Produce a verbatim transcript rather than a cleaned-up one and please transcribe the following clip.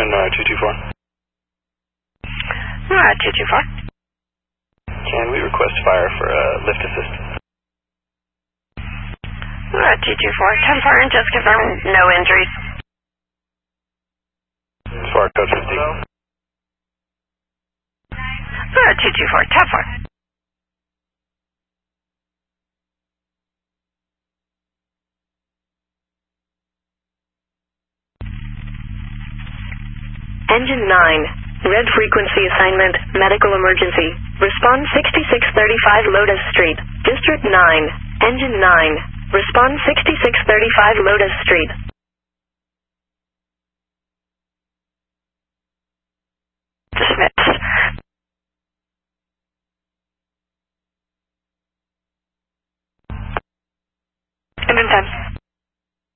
in uh, two two four. Uh, two two four. Can we request fire for uh, lift assist? Uh, two two four. ten four and just confirm no injuries. For code fifty. Uh, two two four. ten four. Engine nine. Red frequency assignment, medical emergency. Respond sixty-six thirty-five Lotus Street. District nine. Engine nine. Respond sixty-six thirty-five Lotus Street.